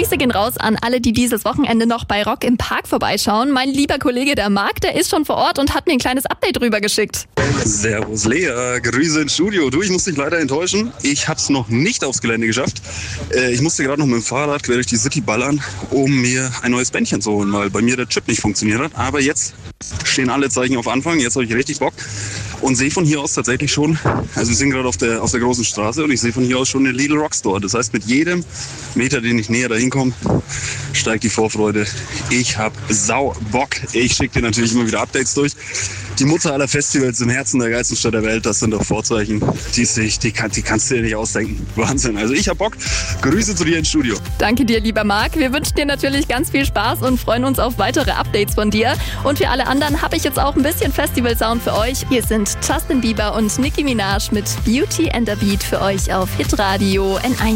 Grüße gehen raus an alle, die dieses Wochenende noch bei Rock im Park vorbeischauen. Mein lieber Kollege, der Marc, der ist schon vor Ort und hat mir ein kleines Update rübergeschickt. Servus Lea, Grüße ins Studio. Du, ich muss dich leider enttäuschen. Ich hab's noch nicht aufs Gelände geschafft. Ich musste gerade noch mit dem Fahrrad quer durch die City ballern, um mir ein neues Bändchen zu holen, weil bei mir der Chip nicht funktioniert hat. Aber jetzt stehen alle Zeichen auf Anfang. Jetzt habe ich richtig Bock und sehe von hier aus tatsächlich schon, also wir sind gerade auf der großen Straße und ich sehe von hier aus schon den Lidl Rockstore. Das heißt, mit jedem Meter, den ich näher dahin komme, steigt die Vorfreude. Ich habe sau Bock. Ich schicke dir natürlich immer wieder Updates durch. Die Mutter aller Festivals im Herzen der geilsten Stadt der Welt, das sind doch Vorzeichen, die kannst du dir nicht ausdenken. Wahnsinn. Also ich hab Bock. Grüße zu dir ins Studio. Danke dir, lieber Marc. Wir wünschen dir natürlich ganz viel Spaß und freuen uns auf weitere Updates von dir. Und für alle anderen habe ich jetzt auch ein bisschen Festival-Sound für euch. Hier sind Justin Bieber und Nicki Minaj mit Beauty and the Beat für euch auf Hitradio N1.